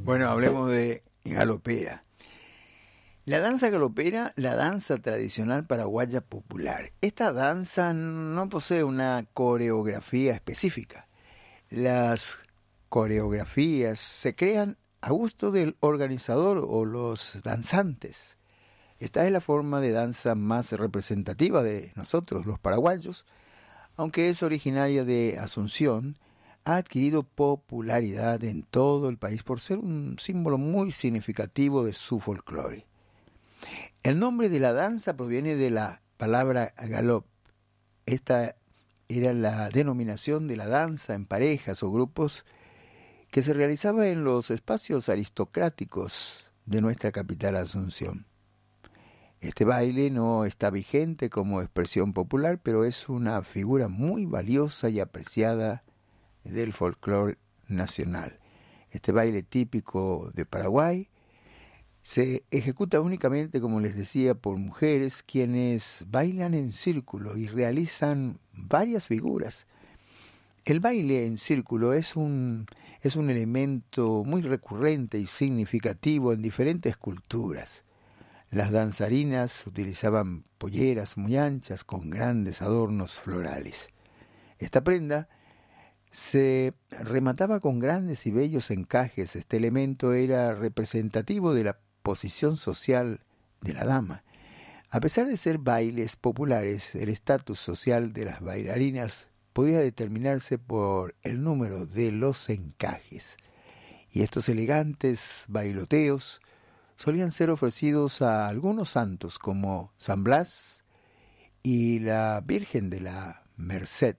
Bueno, hablemos de galopera. La danza galopera, la danza tradicional paraguaya popular. Esta danza no posee una coreografía específica. Las coreografías se crean a gusto del organizador o los danzantes. Esta es la forma de danza más representativa de nosotros, los paraguayos, aunque es originaria de Asunción, ha adquirido popularidad en todo el país por ser un símbolo muy significativo de su folclore. El nombre de la danza proviene de la palabra galop. Esta era la denominación de la danza en parejas o grupos que se realizaba en los espacios aristocráticos de nuestra capital Asunción. Este baile no está vigente como expresión popular, pero es una figura muy valiosa y apreciada del folclore nacional. Este baile típico de Paraguay se ejecuta únicamente, como les decía, por mujeres quienes bailan en círculo y realizan varias figuras. El baile en círculo es un elemento muy recurrente y significativo en diferentes culturas. Las danzarinas utilizaban polleras muy anchas con grandes adornos florales. Esta prenda se remataba con grandes y bellos encajes. Este elemento era representativo de la posición social de la dama. A pesar de ser bailes populares, el estatus social de las bailarinas podía determinarse por el número de los encajes. Y estos elegantes bailoteos solían ser ofrecidos a algunos santos como San Blas y la Virgen de la Merced.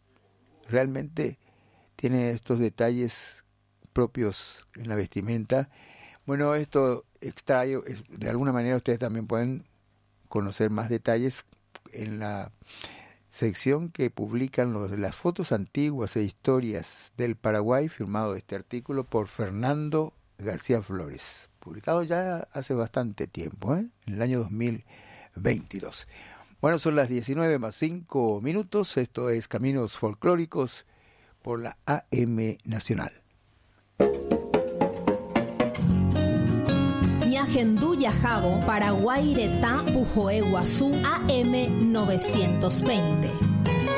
Realmente tiene estos detalles propios en la vestimenta. Bueno, esto extraigo, de alguna manera ustedes también pueden conocer más detalles en la sección que publican las fotos antiguas e historias del Paraguay, firmado este artículo por Fernando García Flores, publicado ya hace bastante tiempo, en el año 2022. Bueno, son las 19:05. Esto es Caminos Folclóricos por la AM Nacional. Ñagendú Yajabo, Paraguay Retá, Pujoé Guazú, AM 920.